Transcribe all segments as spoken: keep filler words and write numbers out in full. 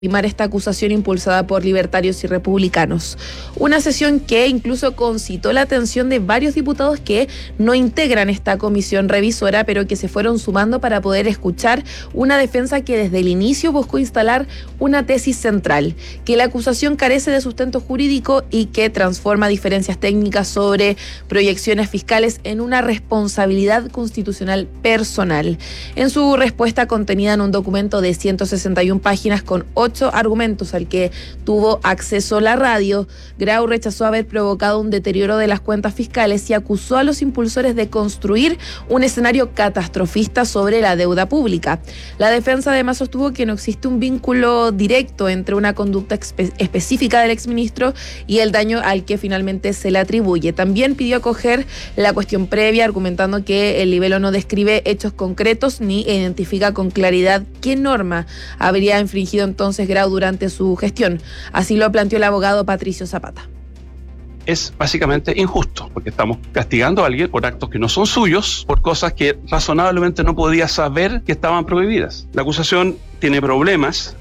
esta acusación impulsada por libertarios y republicanos. Una sesión que incluso concitó la atención de varios diputados que no integran esta comisión revisora, pero que se fueron sumando para poder escuchar una defensa que desde el inicio buscó instalar una tesis central, que la acusación carece de sustento jurídico y que transforma diferencias técnicas sobre proyecciones fiscales en una responsabilidad constitucional personal. En su respuesta contenida en un documento de ciento sesenta y una páginas con ocho argumentos al que tuvo acceso la radio, Grau rechazó haber provocado un deterioro de las cuentas fiscales y acusó a los impulsores de construir un escenario catastrofista sobre la deuda pública. La defensa además sostuvo que no existe un vínculo directo entre una conducta espe- específica del exministro y el daño al que finalmente se le atribuye. También pidió acoger la cuestión previa, argumentando que el libelo no describe hechos concretos ni identifica con claridad qué norma habría infringido entonces Grau durante su gestión. Así lo planteó el abogado Patricio Zapata. Es básicamente injusto, porque estamos castigando a alguien por actos que no son suyos, por cosas que razonablemente no podía saber que estaban prohibidas. La acusación tiene problemas.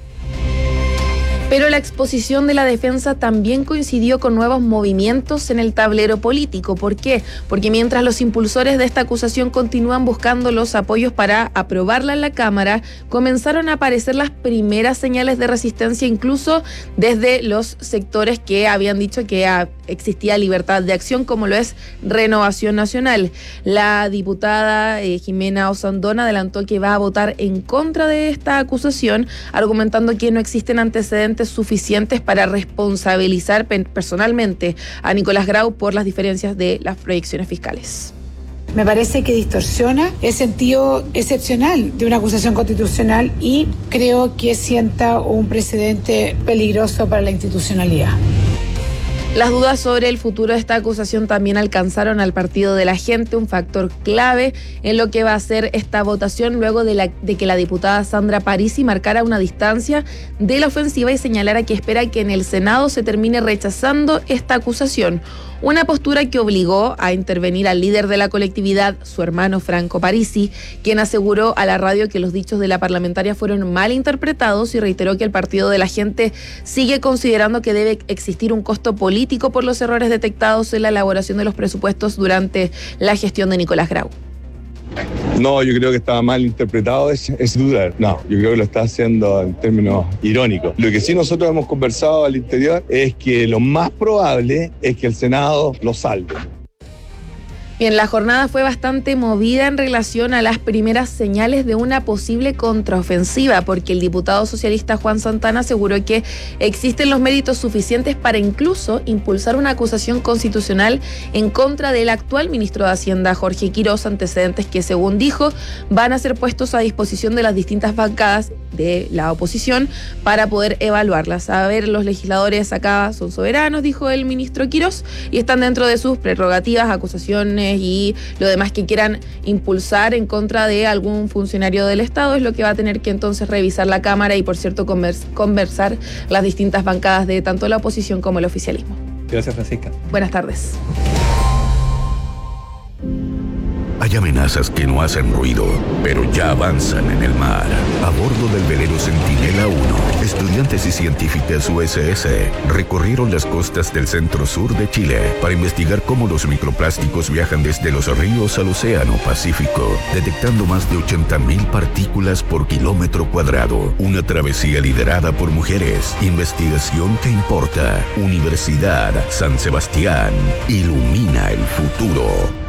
Pero la exposición de la defensa también coincidió con nuevos movimientos en el tablero político. ¿Por qué? Porque mientras los impulsores de esta acusación continúan buscando los apoyos para aprobarla en la Cámara, comenzaron a aparecer las primeras señales de resistencia, incluso desde los sectores que habían dicho que existía libertad de acción, como lo es Renovación Nacional. La diputada eh, Jimena Osandón adelantó que va a votar en contra de esta acusación, argumentando que no existen antecedentes suficientes para responsabilizar personalmente a Nicolás Grau por las diferencias de las proyecciones fiscales. Me parece que distorsiona el sentido excepcional de una acusación constitucional y creo que sienta un precedente peligroso para la institucionalidad. Las dudas sobre el futuro de esta acusación también alcanzaron al Partido de la Gente, un factor clave en lo que va a ser esta votación luego de, la, de que la diputada Sandra Parisi marcara una distancia de la ofensiva y señalara que espera que en el Senado se termine rechazando esta acusación. Una postura que obligó a intervenir al líder de la colectividad, su hermano Franco Parisi, quien aseguró a la radio que los dichos de la parlamentaria fueron mal interpretados y reiteró que el Partido de la Gente sigue considerando que debe existir un costo político por los errores detectados en la elaboración de los presupuestos durante la gestión de Nicolás Grau. No, yo creo que estaba mal interpretado, es, es dudar. No, yo creo que lo está haciendo en términos irónicos. Lo que sí nosotros hemos conversado al interior es que lo más probable es que el Senado lo salve. Bien, la jornada fue bastante movida en relación a las primeras señales de una posible contraofensiva, porque el diputado socialista Juan Santana aseguró que existen los méritos suficientes para incluso impulsar una acusación constitucional en contra del actual ministro de Hacienda, Jorge Quiroz, antecedentes que, según dijo, van a ser puestos a disposición de las distintas bancadas de la oposición para poder evaluarlas. A ver, los legisladores acá son soberanos, dijo el ministro Quiroz, y están dentro de sus prerrogativas, acusaciones y lo demás que quieran impulsar en contra de algún funcionario del Estado es lo que va a tener que entonces revisar la Cámara y, por cierto, convers- conversar las distintas bancadas de tanto la oposición como el oficialismo. Gracias, Francisca. Buenas tardes. Hay amenazas que no hacen ruido, pero ya avanzan en el mar. A bordo del velero Centinela uno, estudiantes y científicas U S S recorrieron las costas del centro-sur de Chile para investigar cómo los microplásticos viajan desde los ríos al Océano Pacífico, detectando más de ochenta mil partículas por kilómetro cuadrado. Una travesía liderada por mujeres. Investigación que importa. Universidad San Sebastián. Ilumina el futuro.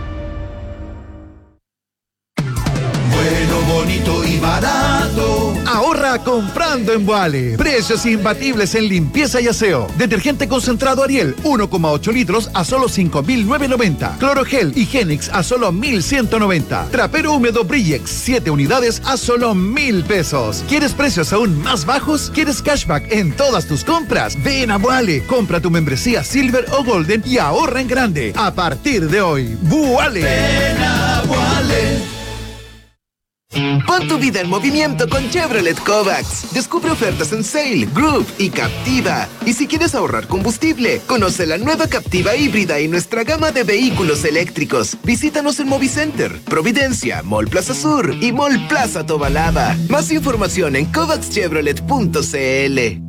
Bonito y barato. Ahorra comprando en Boale. Precios imbatibles en limpieza y aseo. Detergente concentrado Ariel, uno coma ocho litros a solo cinco mil novecientos noventa. Clorogel Higienix a solo mil ciento noventa. Trapero húmedo Brillex, siete unidades a solo mil pesos. ¿Quieres precios aún más bajos? ¿Quieres cashback en todas tus compras? Ven a Boale. Compra tu membresía Silver o Golden y ahorra en grande. A partir de hoy, Boale. Ven a Boale. Pon tu vida en movimiento con Chevrolet Kovacs. Descubre ofertas en Sail, Groove y Captiva. Y si quieres ahorrar combustible, conoce la nueva Captiva híbrida y nuestra gama de vehículos eléctricos. Visítanos en Movicenter, Providencia, Mall Plaza Sur y Mall Plaza Tobalaba. Más información en kovacs chevrolet punto c l.